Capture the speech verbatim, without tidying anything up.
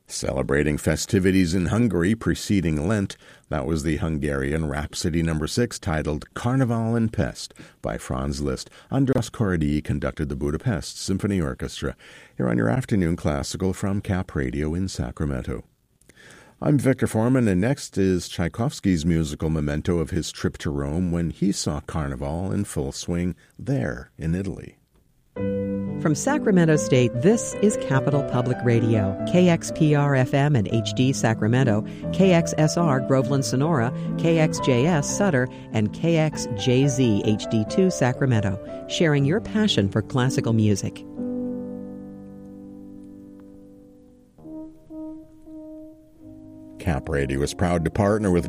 Celebrating festivities in Hungary preceding Lent, that was the Hungarian Rhapsody number six titled Carnival in Pest by Franz Liszt. Andras Corradi conducted the Budapest Symphony Orchestra. Here on your afternoon classical from Cap Radio in Sacramento. I'm Victor Foreman, and next is Tchaikovsky's musical memento of his trip to Rome when he saw Carnival in full swing there in Italy. From Sacramento State, this is Capital Public Radio, K X P R F M and H D Sacramento, K X S R Groveland Sonora, K X J S Sutter, and K X J Z H D two Sacramento, sharing your passion for classical music. Cap Radio is proud to partner with